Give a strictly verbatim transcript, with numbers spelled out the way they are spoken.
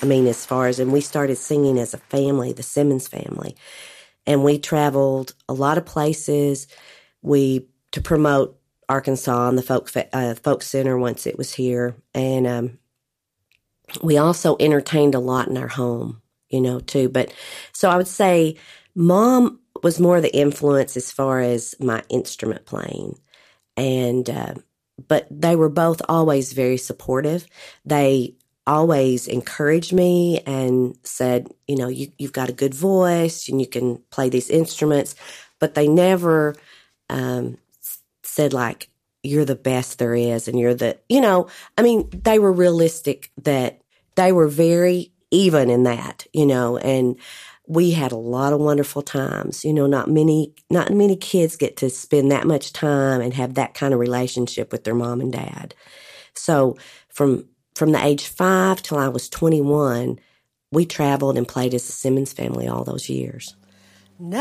I mean, as far as, and we started singing as a family, the Simmons family. And we traveled a lot of places. We, to promote Arkansas and the folk, uh, folk center once it was here. And, um, we also entertained a lot in our home, you know, too. But so I would say Mom was more the influence as far as my instrument playing. And, uh, but they were both always very supportive. They always encouraged me and said, you know, you, you've got a good voice and you can play these instruments. But they never um, said, like, you're the best there is and you're the, you know, I mean, they were realistic that they were very even in that, you know, and we had a lot of wonderful times. You know, not many, not many kids get to spend that much time and have that kind of relationship with their mom and dad. So from, from the age five till I was twenty-one, we traveled and played as the Simmons family all those years.